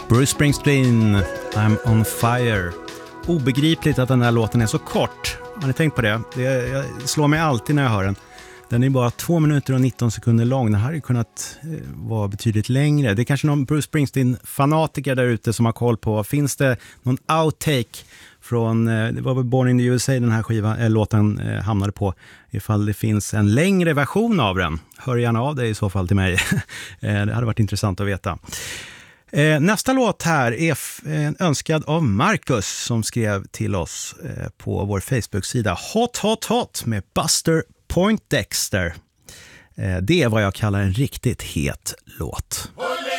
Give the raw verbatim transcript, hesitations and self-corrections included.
Bruce Springsteen, I'm on fire. Obegripligt att den här låten är så kort. Har ni tänkt på det? Det jag slår mig alltid när jag hör den. Den är bara två minuter och nitton sekunder lång. Den här hade kunnat eh, vara betydligt längre. Det är kanske någon Bruce Springsteen-fanatiker där ute som har koll på. Finns det någon outtake från, eh, det var väl Born in the U S A den här skivan, eh, låten eh, hamnade på. Ifall det finns en längre version av den. Hör gärna av dig i så fall till mig. eh, det hade varit intressant att veta. Eh, nästa låt här är f- eh, önskad av Marcus som skrev till oss eh, på vår Facebook-sida Hot Hot Hot med Buster Poindexter. Eh, det är vad jag kallar en riktigt het låt.